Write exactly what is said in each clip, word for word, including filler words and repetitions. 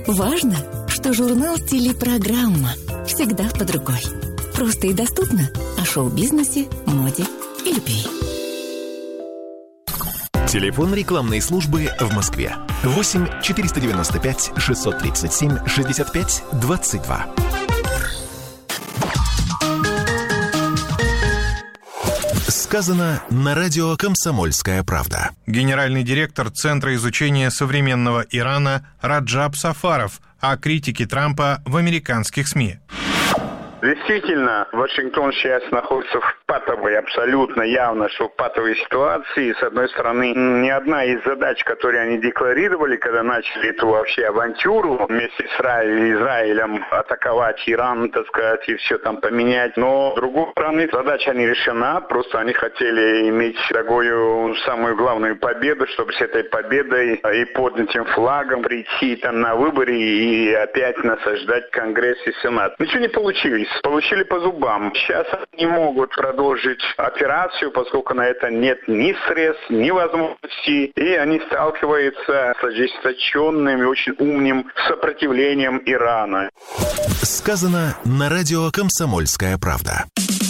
Важно, что журнал «Телепрограмма» всегда под рукой. Просто и доступно о шоу-бизнесе, моде и любви. Телефон рекламной службы в Москве. восемь четыреста девяносто пять шестьсот тридцать семь шестьдесят пять двадцать два. Сказано на радио «Комсомольская правда». Генеральный директор Центра изучения современного Ирана Раджаб Сафаров о критике Трампа в американских СМИ. Действительно, Вашингтон сейчас находится в патовой, абсолютно явно, что в патовой ситуации. С одной стороны, ни одна из задач, которые они декларировали, когда начали эту вообще авантюру вместе с Израилем атаковать Иран, так сказать, и все там поменять. Но, с другой стороны, задача не решена. Просто они хотели иметь такую самую главную победу, чтобы с этой победой и поднятым флагом прийти там на выборы и опять насаждать Конгресс и Сенат. Ничего не получилось. Получили по зубам. Сейчас они не могут продолжить операцию, поскольку на это нет ни средств, ни возможностей. И они сталкиваются с ожесточенным и очень умным сопротивлением Ирана. Сказано на радио «Комсомольская правда».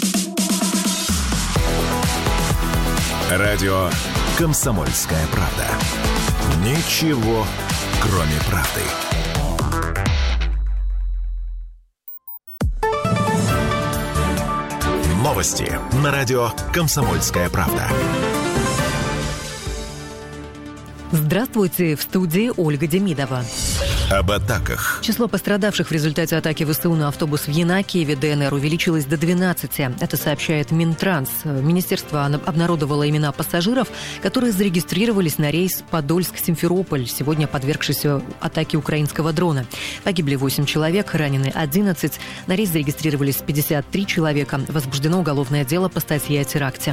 Радио «Комсомольская правда». Ничего, кроме правды. Новости на радио «Комсомольская правда». Здравствуйте, в студии Ольга Демидова. Об атаках. Число пострадавших в результате атаки ВСУ на автобус в Янакиеве, ДНР, увеличилось до двенадцати. Это сообщает Минтранс. Министерство обнародовало имена пассажиров, которые зарегистрировались на рейс Подольск-Симферополь, сегодня подвергшийся атаке украинского дрона. Погибли восемь человек, ранены одиннадцать. На рейс зарегистрировались пятьдесят три человека. Возбуждено уголовное дело по статье о теракте.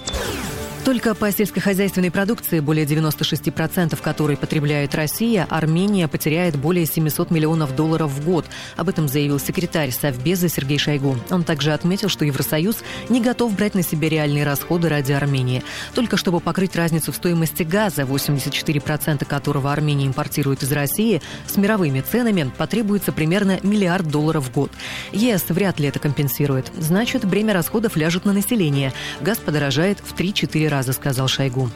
Только по сельскохозяйственной продукции, более девяносто шесть процентов которой потребляет Россия, Армения потеряет более семьсот миллионов долларов в год. Об этом заявил секретарь Совбеза Сергей Шойгу. Он также отметил, что Евросоюз не готов брать на себя реальные расходы ради Армении. Только чтобы покрыть разницу в стоимости газа, восемьдесят четыре процента которого Армения импортирует из России, с мировыми ценами потребуется примерно миллиард долларов в год. ЕС вряд ли это компенсирует. Значит, бремя расходов ляжет на население. Газ подорожает в три-четыре раза, сказал Шойгу.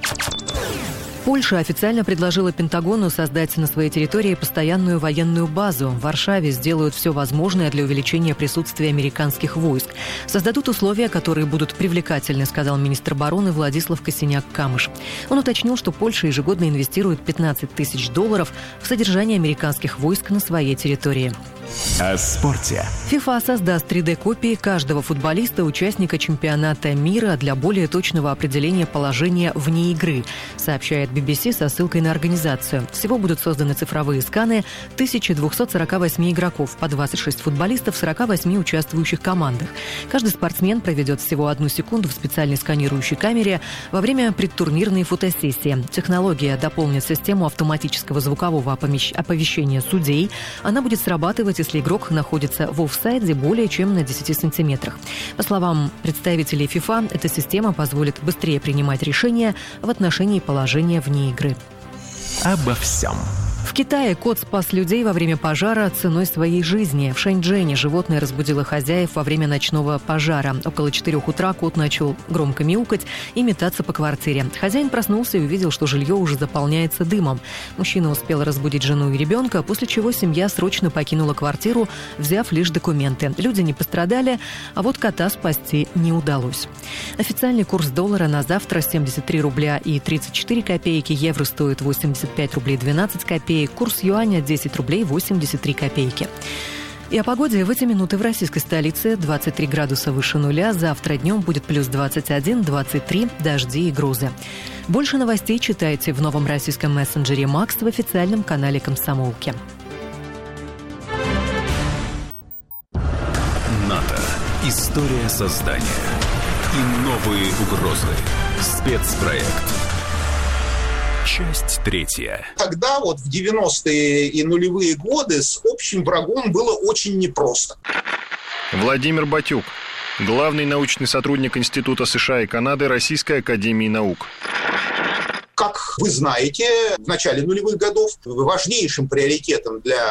Польша официально предложила Пентагону создать на своей территории постоянную военную базу. В Варшаве сделают все возможное для увеличения присутствия американских войск. Создадут условия, которые будут привлекательны, сказал министр обороны Владислав Косиняк-Камыш. Он уточнил, что Польша ежегодно инвестирует пятнадцать тысяч долларов в содержание американских войск на своей территории. О спорте. ФИФА создаст три дэ-копии каждого футболиста, участника чемпионата мира для более точного определения положения вне игры, сообщает би би си со ссылкой на организацию. Всего будут созданы цифровые сканы тысяча двести сорок восемь игроков, по двадцать шесть футболистов в сорока восьми участвующих командах. Каждый спортсмен проведет всего одну секунду в специальной сканирующей камере во время предтурнирной фотосессии. Технология дополнит систему автоматического звукового оповещения судей. Она будет срабатывать, если игрок находится в офсайде более чем на десяти сантиметрах. По словам представителей ФИФА, эта система позволит быстрее принимать решения в отношении положения вне игры. Обо всем. В Китае кот спас людей во время пожара ценой своей жизни. В Шэньчжэне животное разбудило хозяев во время ночного пожара. Около четырех утра кот начал громко мяукать и метаться по квартире. Хозяин проснулся и увидел, что жилье уже заполняется дымом. Мужчина успел разбудить жену и ребенка, после чего семья срочно покинула квартиру, взяв лишь документы. Люди не пострадали, а вот кота спасти не удалось. Официальный курс доллара на завтра семьдесят три рубля и тридцать четыре копейки, евро стоит восемьдесят пять рублей двенадцать копеек, курс юаня десять рублей восемьдесят три копейки. И о погоде в эти минуты в российской столице двадцать три градуса выше нуля, завтра днем будет плюс двадцать один, двадцать три, дожди и грозы. Больше новостей читайте в новом российском мессенджере «Макс» в официальном канале «Комсомолки». НАТО. История создания. И новые угрозы. Спецпроект. Часть третья. Тогда вот в девяностые и нулевые годы с общим врагом было очень непросто. Владимир Батюк, главный научный сотрудник Института США и Канады Российской академии наук. Как вы знаете, в начале нулевых годов важнейшим приоритетом для